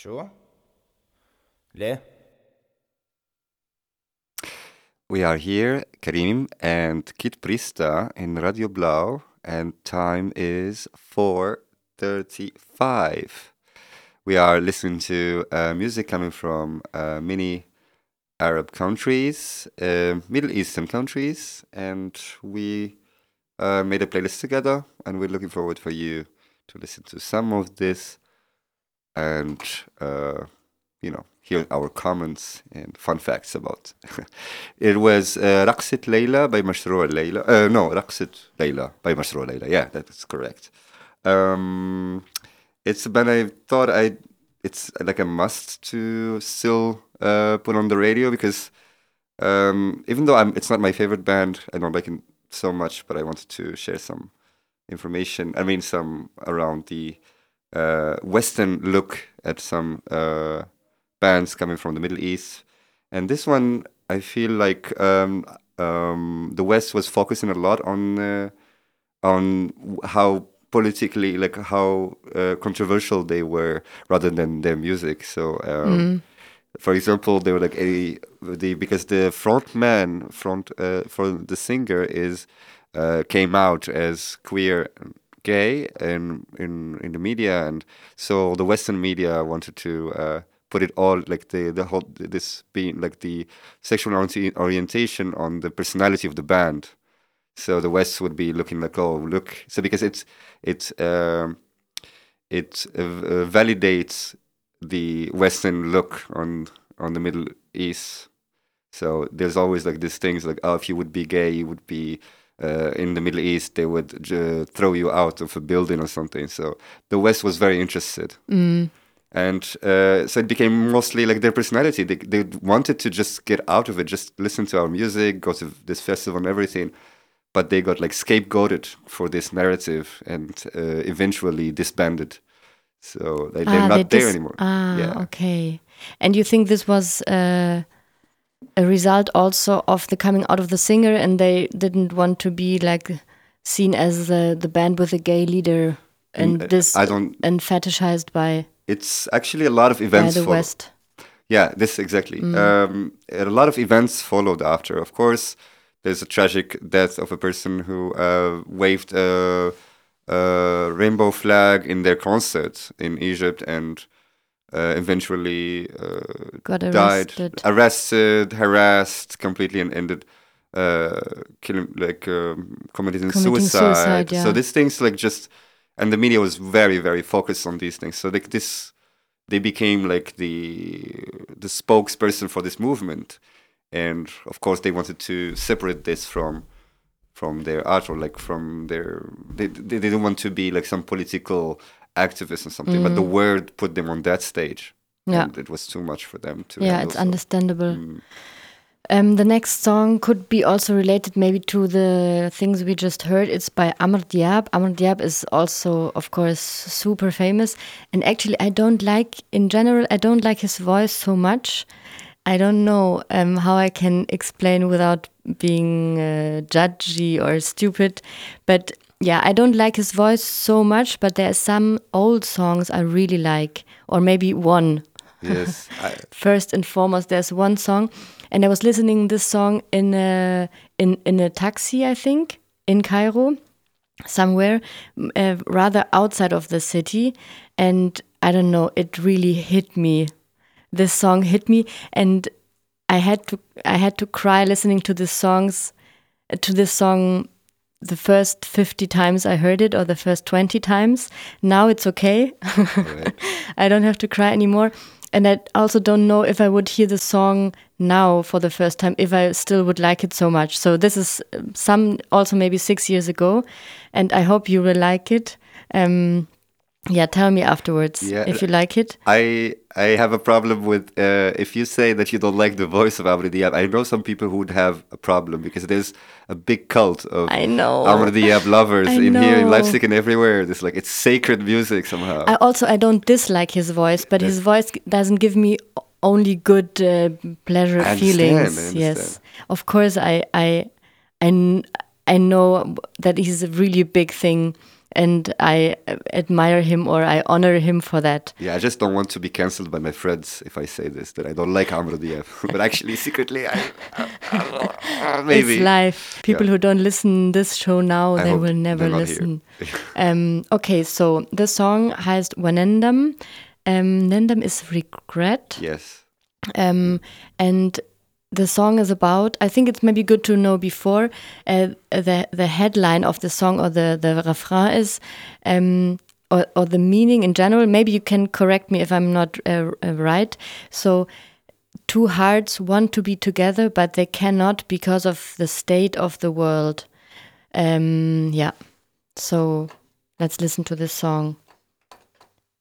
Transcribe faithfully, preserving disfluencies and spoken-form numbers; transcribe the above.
شو؟ ليه؟ We are here, Karim and Kit Prista in Radio Blau, and time is four thirty-five. We are listening to uh, music coming from uh, many Arab countries, uh, Middle Eastern countries, and we uh, made a playlist together, and we're looking forward for you to listen to some of this and, uh, you know, hear our comments and fun facts about. It was uh, رقصة ليلى by مشروع ليلى. Uh, no, رقصة ليلى by مشروع ليلى. Yeah, that is correct. Um, it's a band I thought I, it's like a must to still uh, put on the radio because um, even though I'm, it's not my favorite band, I don't like it so much, but I wanted to share some information. I mean, some around the uh, Western look at some uh, bands coming from the Middle East. And this one, I feel like um, um, the West was focusing a lot on uh, on how politically, like how uh, controversial they were, rather than their music. So, um, Mm. for example, they were like a the because the front man, front uh, for the singer is uh, came out as queer, gay, in in in the media, and so the Western media wanted to uh, put it all like the the whole this being like the sexual orient- orientation on the personality of the band. So the West would be looking like, oh, look. So because it's it's um, it uh, uh, validates the Western look on on the Middle East. So there's always like these things like, oh, if you would be gay, you would be uh, in the Middle East. They would uh, throw you out of a building or something. So the West was very interested. Mm. And uh, so it became mostly like their personality. They, they wanted to just get out of it, just listen to our music, go to this festival and everything. But they got like scapegoated for this narrative and uh, eventually disbanded. So they, they're Ah, not they there dis- anymore. Ah, Yeah. okay. And you think this was uh, a result also of the coming out of the singer, and they didn't want to be like seen as the, the band with a gay leader, and And, uh, this I don't- and fetishized by It's actually a lot of by events the follow. West. Yeah, this exactly. Um, a lot of events followed after. Of course, there's a tragic death of a person who uh, waved a, a rainbow flag in their concert in Egypt and uh, eventually uh, Got died, arrested. arrested, harassed completely, and ended uh, killing, like um, committing, Committing suicide. suicide, yeah. So these things, like just, and the media was very, very focused on these things. So like this. They became like the the spokesperson for this movement, and of course they wanted to separate this from from their art or like from their they they didn't want to be like some political activist or something, but the word put them on that stage, Yeah. and it was too much for them to Yeah, handle, it's so- understandable. Mm. Um, the next song could be also related maybe to the things we just heard. It's by Amr Diab. Amr Diab is also, of course, super famous. And actually, I don't like, in general, I don't like his voice so much. I don't know um, how I can explain without being uh, judgy or stupid. But yeah, I don't like his voice so much, but there are some old songs I really like, or maybe one. Yes, I, First and foremost, there's one song, and I was listening this song in a in in a taxi, I think, in Cairo, somewhere, m- uh, rather outside of the city, and I don't know, it really hit me. This song hit me, and I had to I had to cry listening to this songs to this song the first fifty times I heard it, or the first twenty times. Now it's okay. right. I don't have to cry anymore. And I also don't know if I would hear the song now for the first time, if I still would like it so much. So this is um, some also maybe six years ago, and I hope you will like it. Um, yeah, tell me afterwards Yeah, if you like it. I I have a problem with uh, if you say that you don't like the voice of Amr Diab. I know some people who would have a problem because there's a big cult of I know. Amr Diab lovers I in here in know. Leipzig and everywhere. There's like it's sacred music somehow. I also I don't dislike his voice, but his voice doesn't give me o- only good uh, pleasure I understand, feelings. I Yes, understand. of course I I I, kn- I know that he's a really big thing and I admire him or I honor him for that. Yeah, I just don't want to be cancelled by my friends if I say this, that I don't like Amr Diab. But actually, secretly, I, I, I maybe. It's live. People Yeah. who don't listen this show now, I they hope will never they're not listen. um, okay, so the song heißt Wanendam. Um, Nendam is regret. Yes. Um, and the song is about, I think it's maybe good to know before, uh, the the headline of the song or the, the refrain is, um, or, or the meaning in general. Maybe you can correct me if I'm not uh, uh, right. So, two hearts want to be together, but they cannot because of the state of the world. Um, yeah. So, let's listen to this song.